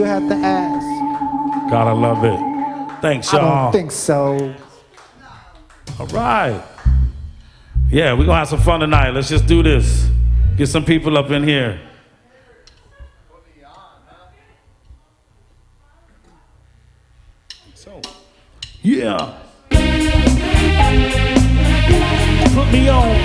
You have to ask. Gotta love it. Thanks, I y'all. don't think so. All right. Yeah, we're gonna have some fun tonight. Let's just do this. Get some people up in here. So, yeah. Put me on.